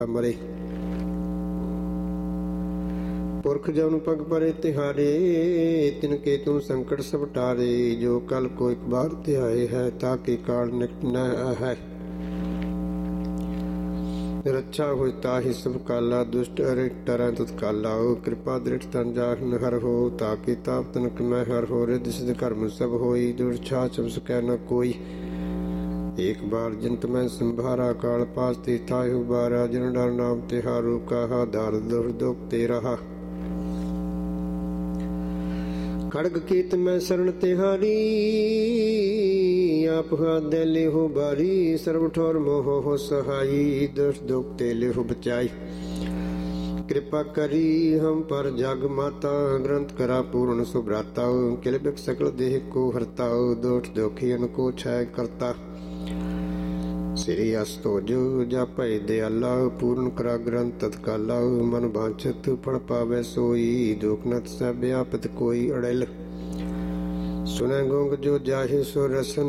ਮਰੇ। ਪੁਰਖ ਜਨ ਪਗ ਪਰੇ ਤਿਹਾਰੇ, ਤਿਨਕੇ ਤੂੰ ਸੰਕਟ ਸਭ ਟਾਰੇ। ਜੋ ਕਲ ਕੋ ਇੱਕ ਬਾਰ ਧਿਆਏ ਹੈ, ਤਾਕੇ ਕਾਲ ਨਿਕਟ ਨ ਹੈ। ਰੱਛਾ ਹੋਇ ਤਾहि ਸਭ ਕਾਲਾ, ਦੁਸ਼ਟ ਅਰਿਟ ਟਰੈ ਤਤਕਾਲਾ। ਕਿਰਪਾ ਦ੍ਰਿੜ ਤਨ ਜਾਹਨ ਹਰ ਹੋ, ਤਾਕੇ ਤਾਪ ਤਨਕ ਮੈਂ ਹਰ ਹੋ। ਰਿਧ ਸਿਧ ਕਰਮ ਸਭ ਹੋਈ, ਦੁਰਛਾ ਚਬ ਸਕੈ ਨ ਕੋਈ। एक बार जंत मैं संभारा, काल पास ते ताहि उबारा। जन डर नाम तिहारू, कहा धार दुख ते रहा। खड़ग कीत मैं शरण तिहारी, आप हाथ दे लेहो बारी। सर्व ठोर मोह हो सहाई, दुष्ट दुख ते लेहो बचाई। कृपा करी हम पर जग माता, ग्रंथ करा पूर्ण सुभ्राता। किल बिक सकल देह को हरता, दोष दोखियन को छाय करता। श्री अस्तोज जापै दयाला, पूर्ण करा ग्रंथ तत्काला। मन वांछित फल पावै सोई, दुख नत सह व्यापत कोई अड़ल। सुनै गोंग जो जाहि सो रसन,